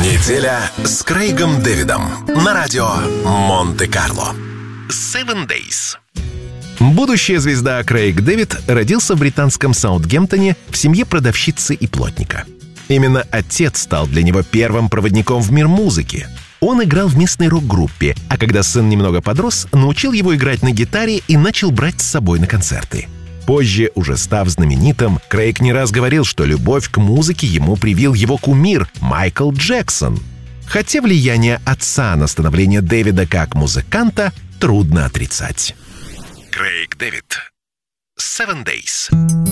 Неделя с Крэйгом Дэвидом на радио Монте-Карло. 7 Days. Будущая звезда Крэйг Дэвид родился в британском Саутгемптоне в семье продавщицы и плотника. Именно отец стал для него первым проводником в мир музыки. Он играл в местной рок-группе, а когда сын немного подрос, научил его играть на гитаре и начал брать с собой на концерты. Позже, уже став знаменитым, Крэйг не раз говорил, что любовь к музыке ему привил его кумир Майкл Джексон. Хотя влияние отца на становление Дэвида как музыканта трудно отрицать. Крэйг Дэвид. 7 Days.